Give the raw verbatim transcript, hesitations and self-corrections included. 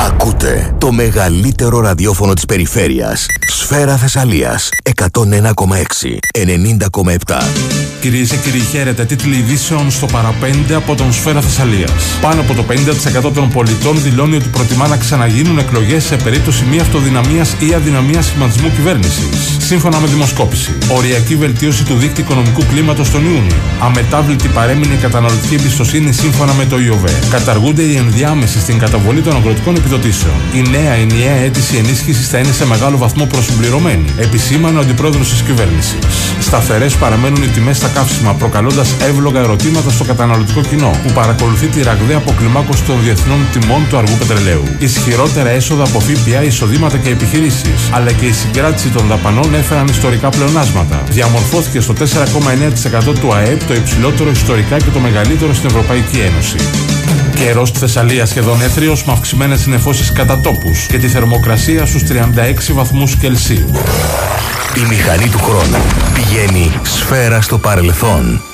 Ακούτε το μεγαλύτερο ραδιόφωνο της περιφέρειας. Σφαίρα Θεσσαλίας εκατόν ένα κόμμα έξι, ενενήντα κόμμα επτά. Κυρίες και κύριοι, χαίρετε. Τίτλοι ειδήσεων στο παραπέντε από τον Σφαίρα Θεσσαλίας. Πάνω από το πενήντα τοις εκατό των πολιτών δηλώνει ότι προτιμά να ξαναγίνουν εκλογές σε περίπτωση μη αυτοδυναμίας ή αδυναμίας σχηματισμού κυβέρνησης. Σύμφωνα με δημοσκόπηση, οριακή βελτίωση του δείκτη οικονομικού κλίματος τον Ιούνιο. Αμετάβλητη παρέμεινε η καταναλωτική εμπιστοσύνη σύμφωνα με το ΙΟΒΕ. Καταργούνται οι ενδιάμεσοι στην καταβολή των αγροτικών επιδοτήσεων. Η νέα ενιαία αίτηση ενίσχυσης θα είναι σε μεγάλο βαθμό προσυμπληρωμένη, επισήμανε ο αντιπρόεδρος της κυβέρνησης. Σταθερές παραμένουν οι τιμές στα καύσιμα, προκαλώντας εύλογα ερωτήματα στο καταναλωτικό κοινό, που παρακολουθεί τη ραγδαία αποκλιμάκωση των διεθνών τιμών του αργού πετρελαίου. Ισχυρότερα έσοδα από ΦΠΑ, εισοδήματα και επιχειρήσεις, αλλά και η συγκράτηση των δαπανών έφεραν ιστορικά πλεονάσματα. Διαμορφώθηκε στο τέσσερα κόμμα εννέα τοις εκατό του ΑΕΠ, το υψηλότερο ιστορικά και το μεγαλύτερο στην Ευρωπαϊκή Ένωση. Καιρός στη Θεσσαλία σχεδόν έθριος, με αυξημένες συννεφώσεις κατά τόπους και τη θερμοκρασία στους τριάντα έξι βαθμούς Κελσίου. Η μηχανή του χρόνου πηγαίνει σφαίρα στο παρελθόν.